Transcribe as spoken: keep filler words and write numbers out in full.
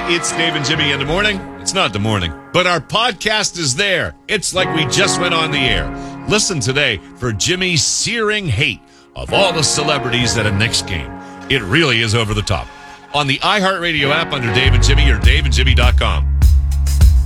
It's Dave and Jimmy in the morning. It's not the morning, but our podcast is there. It's like we just went on the air. Listen today for Jimmy's searing hate of all the celebrities at a Knicks game. It really is over the top. On the iHeartRadio app under Dave and Jimmy or dave and jimmy dot com.